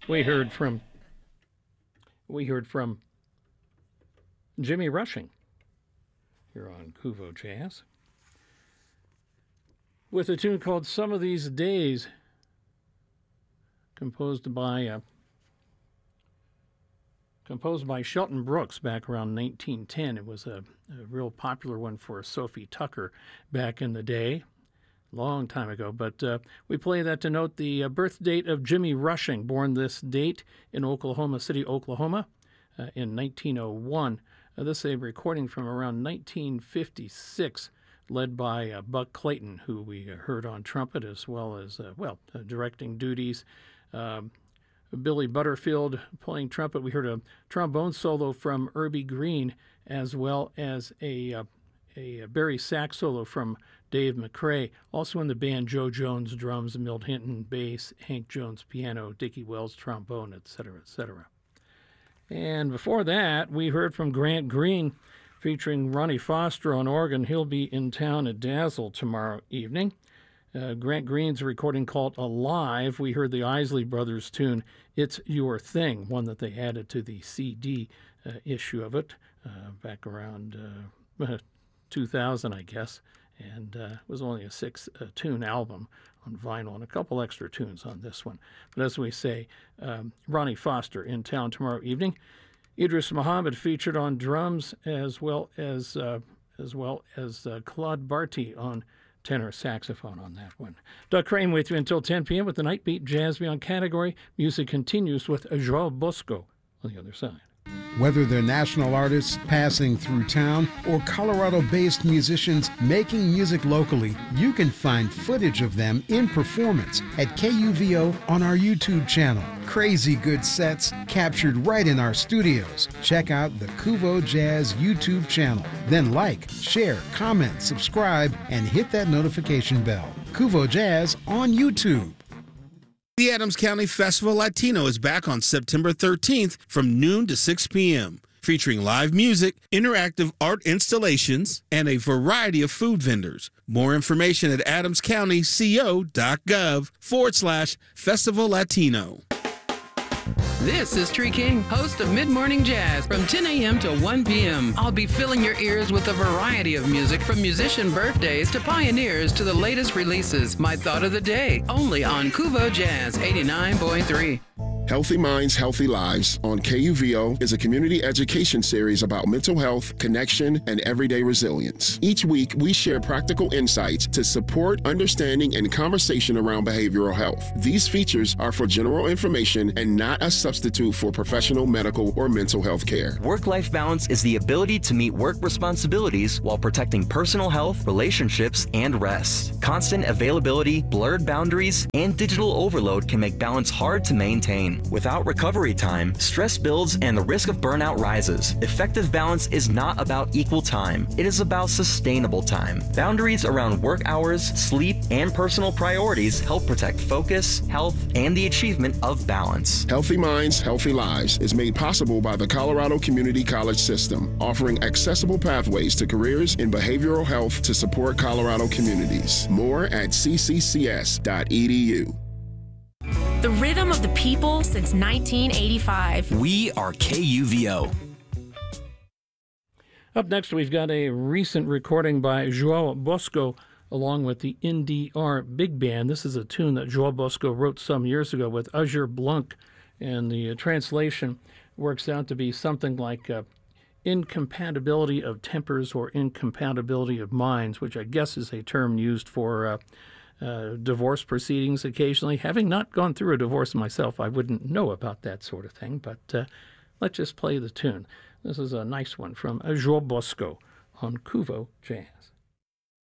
we heard from Jimmy Rushing here on Kuvo Jazz with a tune called "Some of These Days," composed by Shelton Brooks back around 1910. It was a real popular one for Sophie Tucker back in the day, long time ago. But we play that to note the birth date of Jimmy Rushing, born this date in Oklahoma City, Oklahoma, in 1901. This is a recording from around 1956, led by Buck Clayton, who we heard on trumpet, as well as, directing duties. Billy Butterfield playing trumpet. We heard a trombone solo from Irby Green, as well as a Barry sax solo from Dave McCrae. Also in the band, Joe Jones drums, Milt Hinton bass, Hank Jones piano, Dickie Wells trombone, etc., etc. And before that, we heard from Grant Green featuring Ronnie Foster on organ. He'll be in town at Dazzle tomorrow evening. Grant Green's recording called Alive. We heard the Isley Brothers tune, It's Your Thing, one that they added to the CD issue of it back around 2000, I guess. And it was only a 6-tune album on vinyl and a couple extra tunes on this one. But as we say, Ronnie Foster in town tomorrow evening. Idris Muhammad featured on drums, as well as Claude Barty on tenor saxophone on that one. Doug Crane with you until 10 p.m. with the Night Beat Jazz Beyond category. Music continues with Joao Bosco on the other side. Whether they're national artists passing through town or Colorado-based musicians making music locally, you can find footage of them in performance at KUVO on our YouTube channel. Crazy good sets captured right in our studios. Check out the Kuvo Jazz YouTube channel. Then like, share, comment, subscribe, and hit that notification bell. Kuvo Jazz on YouTube. The Adams County Festival Latino is back on September 13th from noon to 6 p.m., featuring live music, interactive art installations, and a variety of food vendors. More information at adamscountyco.gov/Festival Latino. This is Tree King, host of Mid Morning Jazz from 10 a.m. to 1 p.m. I'll be filling your ears with a variety of music from musician birthdays to pioneers to the latest releases. My thought of the day, only on Kuvo Jazz 89.3. Healthy Minds, Healthy Lives on KUVO is a community education series about mental health, connection, and everyday resilience. Each week, we share practical insights to support understanding and conversation around behavioral health. These features are for general information and not a substitute for professional medical or mental health care. Work-life balance is the ability to meet work responsibilities while protecting personal health, relationships, and rest. Constant availability, blurred boundaries, and digital overload can make balance hard to maintain. Without recovery time, stress builds and the risk of burnout rises. Effective balance is not about equal time. It is about sustainable time. Boundaries around work hours, sleep, and personal priorities help protect focus, health, and the achievement of balance. Healthy Minds, Healthy Lives is made possible by the Colorado Community College System, offering accessible pathways to careers in behavioral health to support Colorado communities. More at cccs.edu. The rhythm of the people since 1985. We are KUVO. Up next, we've got a recent recording by Joao Bosco along with the NDR Big Band. This is a tune that Joao Bosco wrote some years ago with Azure Blanc, and the translation works out to be something like incompatibility of tempers or incompatibility of minds, which I guess is a term used for divorce proceedings occasionally. Having not gone through a divorce myself, I wouldn't know about that sort of thing, but let's just play the tune. This is a nice one from Joao Bosco on Kuvo Jazz.